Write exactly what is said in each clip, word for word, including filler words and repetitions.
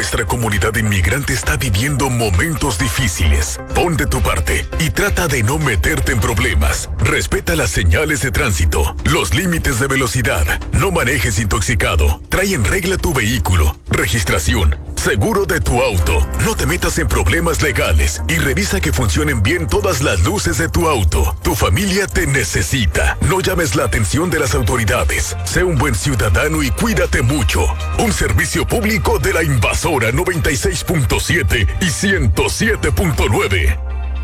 Nuestra comunidad inmigrante está viviendo momentos difíciles. Pon de tu parte y trata de no meterte en problemas. Respeta las señales de tránsito, los límites de velocidad. No manejes intoxicado. Trae en regla tu vehículo, registración, seguro de tu auto. No te metas en problemas legales y revisa que funcionen bien todas las luces de tu auto. Tu familia te necesita. No llames la atención de las autoridades. Sé un buen ciudadano y cuídate mucho. Un servicio público de la Invasora noventa y seis punto siete y ciento siete punto nueve.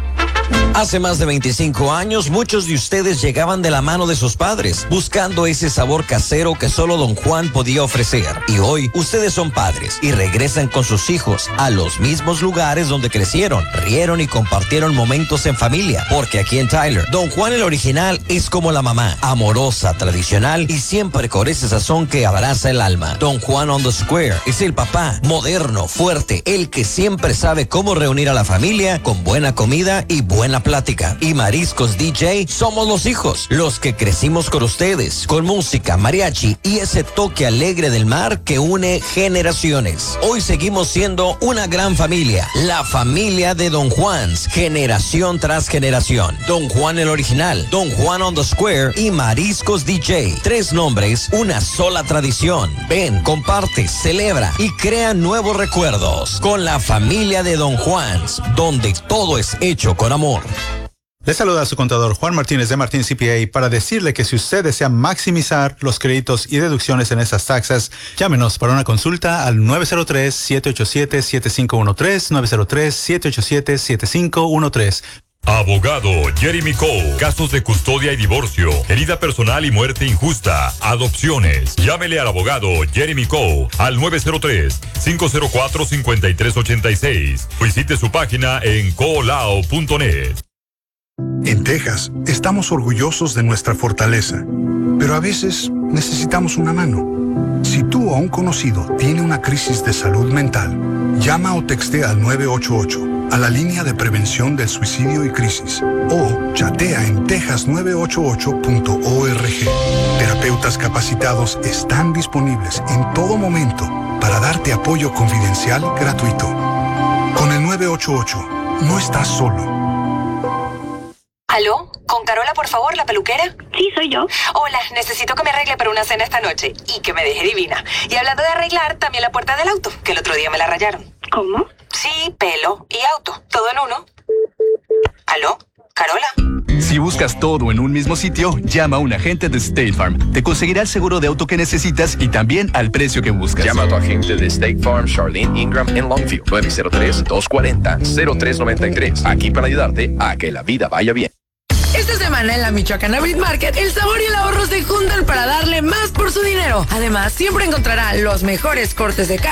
Hace más de veinticinco años, muchos de ustedes llegaban de la mano de sus padres, buscando ese sabor casero que solo Don Juan podía ofrecer. Y hoy, ustedes son padres y regresan con sus hijos a los mismos lugares donde crecieron, rieron y compartieron momentos en familia. Porque aquí en Tyler, Don Juan el original es como la mamá, amorosa, tradicional y siempre con ese sazón que abraza el alma. Don Juan on the Square es el papá, moderno, fuerte, el que siempre sabe cómo reunir a la familia con buena comida y buena plática. Y Mariscos D J somos los hijos, los que crecimos con ustedes, con música, mariachi y ese toque alegre del mar que une generaciones. Hoy seguimos siendo una gran familia, la familia de Don Juan's, generación tras generación. Don Juan el original, Don Juan on the Square y Mariscos D J. Tres nombres, una sola tradición. Ven, comparte, celebra y crea nuevos recuerdos con la familia de Don Juan's, donde todo es hecho con amor. Le saluda a su contador Juan Martínez de Martín C P A para decirle que si usted desea maximizar los créditos y deducciones en estas taxas, llámenos para una consulta al nueve cero tres, siete ocho siete, siete cinco uno tres, nueve cero tres, siete ocho siete, siete cinco uno tres. Abogado Jeremy Cole. Casos de custodia y divorcio, herida personal y muerte injusta, adopciones. Llámele al abogado Jeremy Cole al nueve cero tres, cinco cero cuatro, cinco tres ocho seis. Visite su página en colao punto net. En Texas, estamos orgullosos de nuestra fortaleza, pero a veces necesitamos una mano. Si tú o un conocido tiene una crisis de salud mental, llama o textea al nueve ocho ocho, a la línea de prevención del suicidio y crisis, o chatea en texas nueve ocho ocho punto org. Terapeutas capacitados están disponibles en todo momento para darte apoyo confidencial gratuito. Con el nueve ocho ocho, no estás solo. ¿Aló? ¿Con Carola, por favor, la peluquera? Sí, soy yo. Hola, necesito que me arregle para una cena esta noche y que me deje divina. Y hablando de arreglar, también la puerta del auto, que el otro día me la rayaron. ¿Cómo? Sí, pelo y auto, todo en uno. ¿Aló? ¿Carola? Si buscas todo en un mismo sitio, llama a un agente de State Farm. Te conseguirá el seguro de auto que necesitas y también al precio que buscas. Llama a tu agente de State Farm, Charlene Ingram, en Longview, nueve cero tres, dos cuatro cero, cero tres nueve tres. Aquí para ayudarte a que la vida vaya bien. Esta semana en la Michoacana Breed Market, el sabor y el ahorro se juntan para darle más por su dinero. Además, siempre encontrará los mejores cortes de carne